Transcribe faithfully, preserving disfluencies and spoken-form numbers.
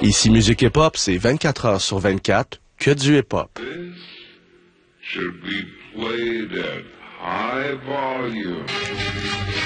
Ici Musique Hip Hop, c'est vingt-quatre heures sur vingt-quatre, que du hip hop. This should be played at high volume.